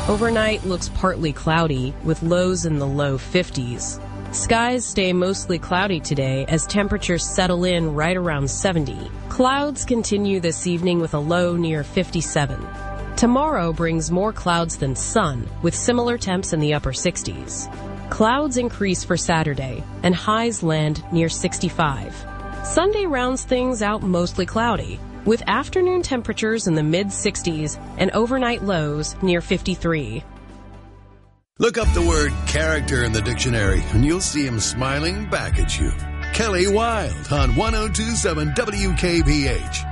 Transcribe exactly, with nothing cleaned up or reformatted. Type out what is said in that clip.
Overnight looks partly cloudy, with lows in the low fifties. Skies stay mostly cloudy today as temperatures settle in right around seventy. Clouds continue this evening with a low near fifty-seven. Tomorrow brings more clouds than sun, with similar temps in the upper sixties. Clouds increase for Saturday, and highs land near sixty-five. Sunday rounds things out mostly cloudy, with afternoon temperatures in the mid-sixties and overnight lows near fifty-three. Look up the word character in the dictionary, and you'll see him smiling back at you. Kelly Wilde on one oh two point seven W K B H.